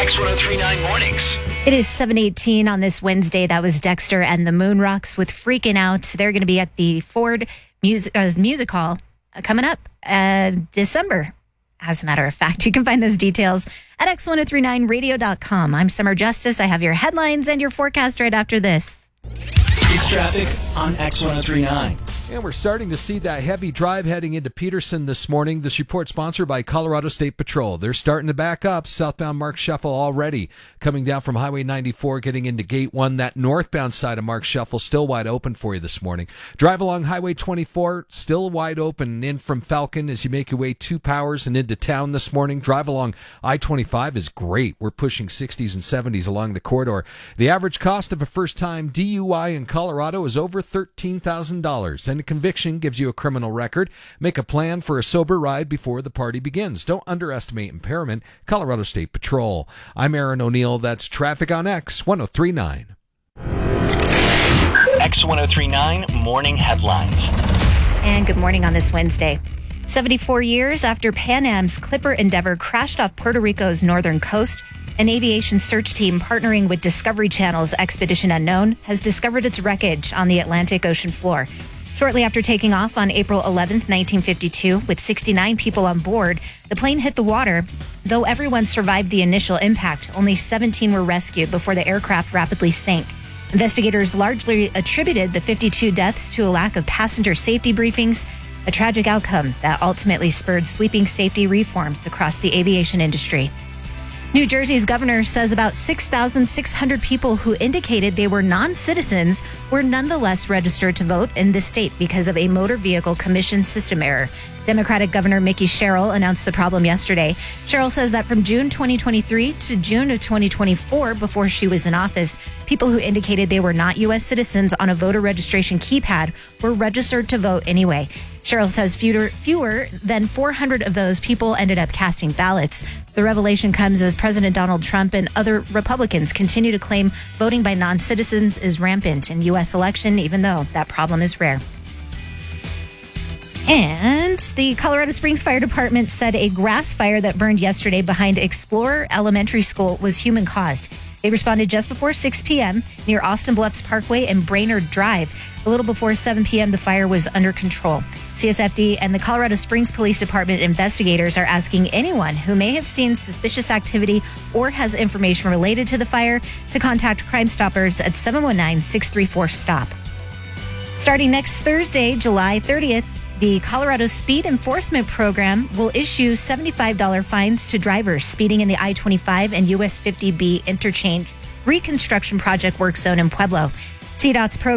X1039 Mornings. It is 7:18 on this Wednesday. That was Dexter and the Moon Rocks with Freaking Out. They're going to be at the Ford Music Hall coming up December. As a matter of fact, you can find those details at x1039radio.com. I'm Summer Justice. I have your headlines and your forecast right after this. It's traffic on X1039. And we're starting to see that heavy drive heading into Peterson this morning. This report sponsored by Colorado State Patrol. They're starting to back up. Southbound Mark Shuffle already coming down from Highway 94, getting into Gate 1. That northbound side of Mark Shuffle still wide open for you this morning. Drive along Highway 24, still wide open in from Falcon as you make your way to Powers and into town this morning. Drive along I-25 is great. We're pushing 60s and 70s along the corridor. The average cost of a first-time DUI in Colorado is over $13,000. And a conviction gives you a criminal record. Make a plan for a sober ride before the party begins. Don't underestimate impairment. Colorado State Patrol. I'm Aaron O'Neill. That's Traffic on X1039. X1039 Morning Headlines. And good morning on this Wednesday. 74 years after Pan Am's Clipper Endeavour crashed off Puerto Rico's northern coast, an aviation search team partnering with Discovery Channel's Expedition Unknown has discovered its wreckage on the Atlantic Ocean floor. Shortly after taking off on April 11th, 1952, with 69 people on board, the plane hit the water. Though everyone survived the initial impact, only 17 were rescued before the aircraft rapidly sank. Investigators largely attributed the 52 deaths to a lack of passenger safety briefings, a tragic outcome that ultimately spurred sweeping safety reforms across the aviation industry. New Jersey's governor says about 6,600 people who indicated they were non-citizens were nonetheless registered to vote in the state because of a motor vehicle commission system error. Democratic Governor Mickey Sherrill announced the problem yesterday. Sherrill says that from June 2023 to June of 2024, before she was in office, people who indicated they were not U.S. citizens on a voter registration keypad were registered to vote anyway. Sherrill says fewer than 400 of those people ended up casting ballots. The revelation comes as President Donald Trump and other Republicans continue to claim voting by non-citizens is rampant in U.S. election, even though that problem is rare. And the Colorado Springs Fire Department said a grass fire that burned yesterday behind Explorer Elementary School was human-caused. They responded just before 6 p.m. near Austin Bluffs Parkway and Brainerd Drive. A little before 7 p.m., the fire was under control. CSFD and the Colorado Springs Police Department investigators are asking anyone who may have seen suspicious activity or has information related to the fire to contact Crime Stoppers at 719-634-STOP. Starting next Thursday, July 30th, the Colorado Speed Enforcement Program will issue $75 fines to drivers speeding in the I-25 and US 50B interchange reconstruction project work zone in Pueblo. CDOT's program